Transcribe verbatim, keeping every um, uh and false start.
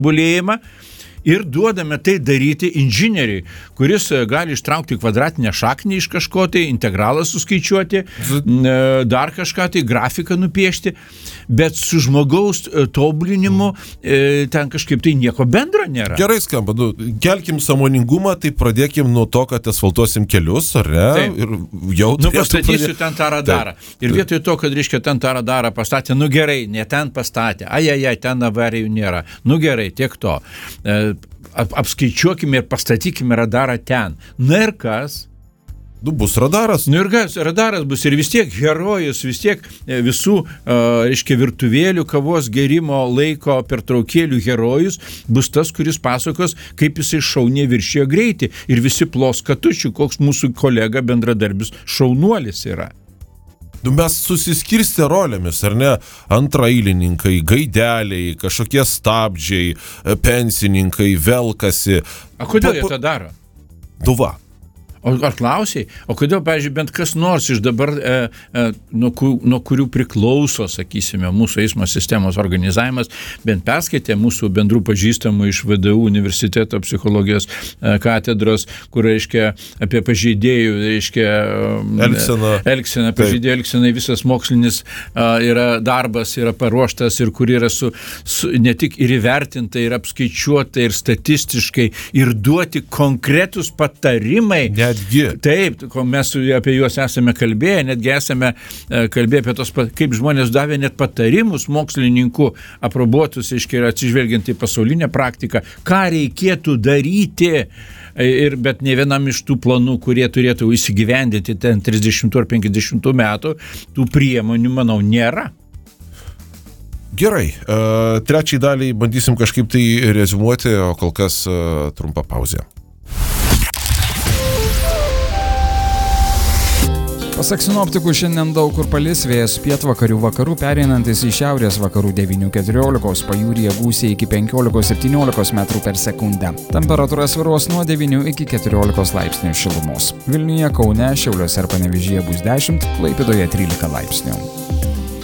bulėjimą ir duodame tai daryti inžinieriui, kuris gali ištraukti kvadratinę šaknį iš kažko, tai integralą suskaičiuoti, dar kažką, tai grafiką nupiešti, bet su žmogaus tobulinimu ten kažkaip tai nieko bendro nėra. Gerai skamba, nu, kelkim sąmoningumą, tai pradėkim nuo to, kad asfaltuosim kelius, ar ne? Taip. Ir jau nu, pastatysiu pradė... ten tą radarą. Taip. Ir vietoj to, kad, reiškia, ten tą radarą pastatė, nu gerai, ne ten pastatė, ai, ai, ai, ten avarijų nėra. Nu gerai, tiek to. Ap, apskaičiuokime ir pastatykime radarą ten. Na ir kas? Nu, bus radaras. Nu ir kas? Radaras bus ir vis tiek herojus, vis tiek visų, reiškia, virtuvėlių, kavos gerimo laiko pertraukėlių herojus bus tas, kuris pasakos, kaip jisai šauniai viršijo greitį. Ir visi plos katučių, koks mūsų kolega bendradarbis šaunuolis yra. Nu, mes susiskirstę rolėmis, ar ne? Antraeilininkai, gaideliai, kažkokie stabdžiai, pensininkai, velkasi. A kodėl jie tą daro? Nu va. O ar klausiai? O kodėl, pavyzdžiui, bent kas nors iš dabar, e, e, nuo, ku, nuo kurių priklauso, sakysime, mūsų eismo sistemos organizavimas, bent perskaitė mūsų bendrų pažįstamų iš V D U universiteto psichologijos e, katedros, kur, reiškia, apie pažeidėjų, reiškia, Elgsena. Elgsena, pažeidėjų Elgsenai, visas mokslinis e, yra darbas, yra paruoštas ir kur yra su, su, ne tik ir įvertinta, ir apskaičiuota, ir statistiškai, ir duoti konkretus patarimai. Ne. Netgi. Taip, mes apie juos esame kalbėję, netgi esame kalbėję apie tos, kaip žmonės davė net patarimus mokslininkų aprobuotus, aiškiai, atsižvelgiant į pasaulinę praktiką, ką reikėtų daryti. Ir, bet ne vienam iš tų planų, kurie turėtų įsigyvendinti ten trisdešimtų ar penkiasdešimtų metų, tų priemonių, manau, nėra. Gerai, uh, trečiai daliai bandysim kažkaip tai rezumuoti, o kol kas uh, trumpa pauzė. Pasak sinoptikų, šiandien daug kur palis, vėjas pietvakarių vakarų pereinantis į šiaurės vakarų devynių keturiolikos, pajūryje gūsiai iki penkiolikos septyniolikos metrų per sekundę. Temperatūra svyruos nuo devynių iki keturiolikos laipsnių šilumos. Vilniuje, Kaune, Šiauliuose ir Panevėžyje bus dešimt, Klaipėdoje trylika laipsnių.